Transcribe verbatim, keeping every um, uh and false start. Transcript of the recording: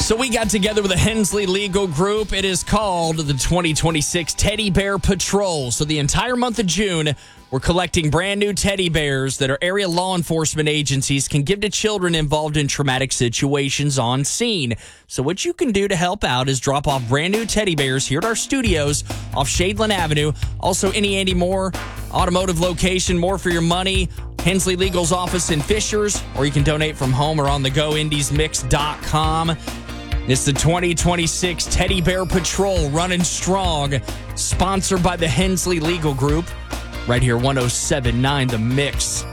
So we got together with the Hensley Legal Group. It is called the twenty twenty-six Teddy Bear Patrol. So the entire month of June, we're collecting brand new teddy bears that our area law enforcement agencies can give to children involved in traumatic situations on scene. So what you can do to help out is drop off brand new teddy bears here at our studios off Shadeland Avenue. Also, any Andy Moore automotive location, more for your money. Hensley Legal's office in Fishers, or you can donate from home or on the go, indies mix dot com. It's the twenty twenty-six Teddy Bear Patrol, running strong, sponsored by the Hensley Legal Group. Right here, one oh seven point nine The Mix.